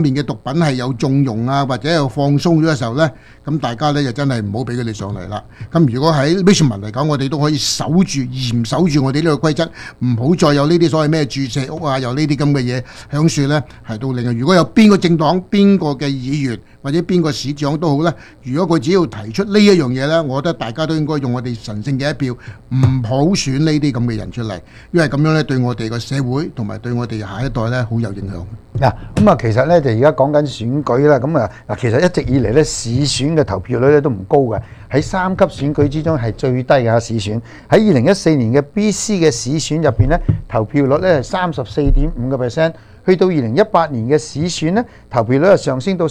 面嘅毒品係有縱容啊，或者有放鬆咗嘅時候呢，咁大家呢就真係唔好俾佢哋上嚟啦。咁如果喺 Richmond 嚟講，我哋都可以嚴守住我哋呢個規則，唔好再有呢啲所謂咩注射屋啊，有呢啲咁嘅嘢響樹呢，係到另外。如果有邊個政黨、邊個嘅議員或者邊個市長都好呢，如果佢只要提出呢一樣嘢呢，我覺得大家都應該用我哋神聖嘅一票，唔好選呢啲咁嘅人出嚟，因為咁樣呢對我哋個社會同埋對我哋下一代呢好有影響。 嗱，咁啊，其實咧就而家講緊選舉啦，咁啊嗱，其實一直以嚟咧市選嘅投票率咧都唔高嘅，喺3級選舉之中係最低嘅市選。喺2014年嘅 BC 嘅市選入邊咧，投票率咧係34.5%，去到2018年嘅市選咧，投票率係上升到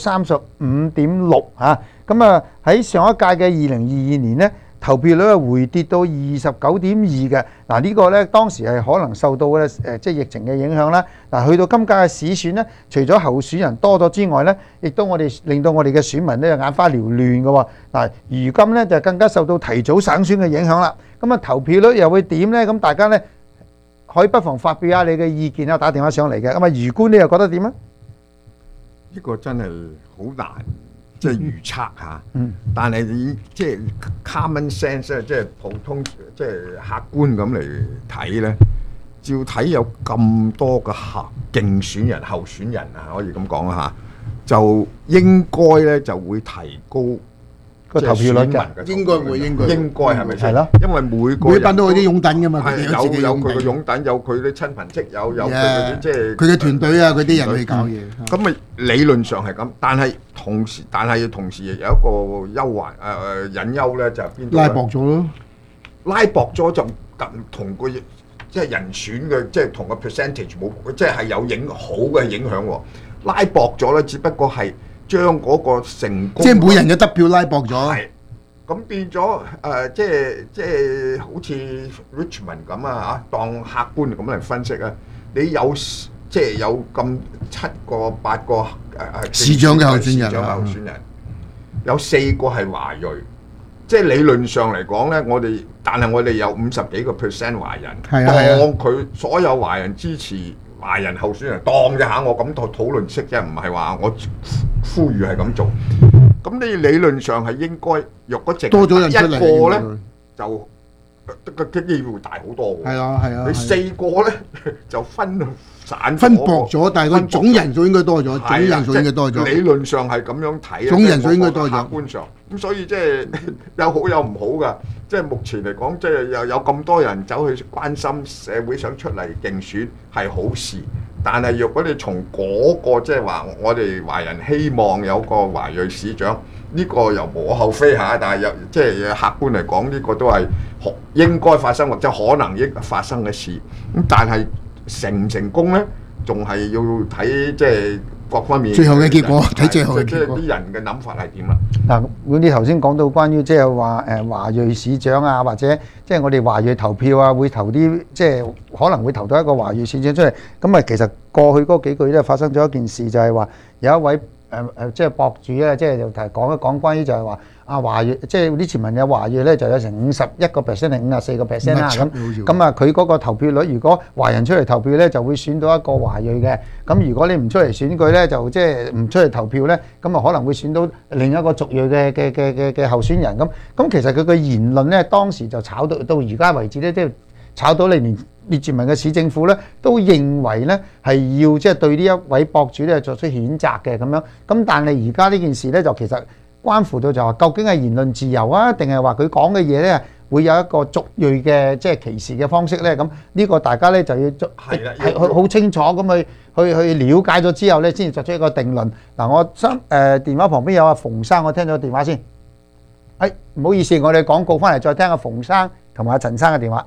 35.6%嚇。咁啊喺上一屆嘅2022年咧，投票率係回跌到29.2嘅。嗱，呢個咧當時係可能受到咧即係疫情嘅影響啦。嗱，去到今屆嘅市選咧，除咗候選人多咗之外咧，亦都令到我哋嘅選民咧眼花繚亂嘅喎。嗱，如今咧就更加受到提早省選嘅影響啦。咁啊投票率又會點咧？咁大家咧可以不妨發表下你嘅意見啊，打電話上嚟嘅。咁啊，余官你又覺得點啊？ 呢個真係好難。即係預測嚇，但係你即係 common sense 咧，即係普通即係客觀咁嚟睇咧，照睇有咁多嘅競選人、候選人啊，可以咁講啦嚇，就應該咧就會提高個投票率嘅， 應該係咪先？ 係咯， 因為每班都有啲擁躉㗎嘛， 有佢嘅擁躉，有佢啲親朋戚友，有佢嗰啲即係佢嘅團隊啊，佢啲人去搞嘢。 咁咪理論上係咁，但係同時亦有一個隱憂咧，就係邊度？ 拉薄咗咯， 拉薄咗就同個即係人選嘅即係同個 percentage 冇，即係有好嘅影響喎。拉薄咗咧，只不過係將嗰個成功， 即係每人嘅得票拉薄咗。 係咁變咗即係好似 Richmond 咁啊嚇，當客觀咁嚟分析啊，你有即係有咁7個8個市長嘅候選人， 有4個係華裔，即係理論上嚟講咧，但係我哋有50幾個%華人，當佢所有華人支持華人候選人，當嘅嚇，我咁討論式啫，唔係話我呼籲係咁做。咁你理論上係應該，若果淨多咗人出嚟一個咧，就個機會大好多喎。 係啊， 你4個咧就分薄咗，但係佢總人數應該多咗，總人數應該多咗。 理論上係咁樣睇， 總人數應該多咗。 客觀上咁，所以即係有好有唔好㗎。即係目前嚟講，即係又有咁多人走去關心社會，想出嚟競選係好事。但係若果你從嗰個即係話，我哋華人希望有個華裔市長，呢個又無可厚非嚇。但係又即係客觀嚟講，呢個都係應該發生或者可能應發生嘅事。咁但係成唔成功咧，仲係要睇即係各方面最後嘅結果，睇最後嘅結果，即係啲人嘅諗法係點啦。 嗱，你頭先講到關於即係話華裔市長啊，或者即係我哋華裔投票啊，會投啲即係可能會投到一個華裔市長出嚟。咁啊，其實過去嗰幾個月咧發生咗一件事，就係話有一位即係博主咧，即係就講一講關於就係話華裔，即係啲傳聞有華裔咧就有成51%定54%啦咁啊，佢嗰個投票率，如果華人出嚟投票咧，就會選到一個華裔嘅。咁如果你唔出嚟選舉咧，就即係唔出嚟投票咧，咁啊可能會選到另一個族裔嘅候選人。咁其實佢嘅言論咧，當時就炒到而家為止咧，即係炒到連列治文嘅市政府咧都認為咧係要即係對呢一位博主咧作出譴責嘅咁樣。咁但係而家呢件事咧就其實關乎到就話究竟係言論自由啊，定係話佢講嘅嘢咧會有一個族裔嘅即係歧視嘅方式咧？咁呢個大家咧就要係好清楚咁去了解咗之後咧，先至作出一個定論。嗱，我電話旁邊有阿馮生，我聽咗電話先。唔好意思，我哋廣告翻嚟再聽阿馮生同埋阿陳生嘅電話。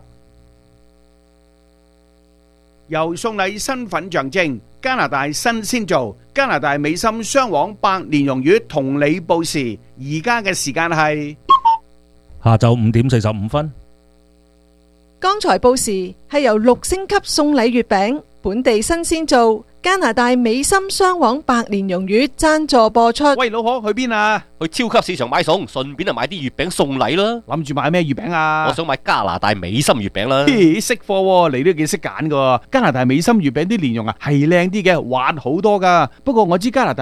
由送禮身份象徵加拿大新鮮做加拿大美心雙黃百年榮譽同你報時，而家嘅時間係下晝5點45分。 剛才報時係由6星級送禮月餅本地新鮮做加拿大美心雙黃白蓮蓉魚贊助播出。 喂，老婆去邊啊？ 去超級市場買餸，順便就買啲月餅送禮啦。 諗住買咩月餅啊？ 我想買加拿大美心月餅啦。 咦，識貨喎，你都幾識揀噶。加拿大美心月餅啲蓮蓉啊，係靚啲嘅，滑好多噶。不過我知加拿大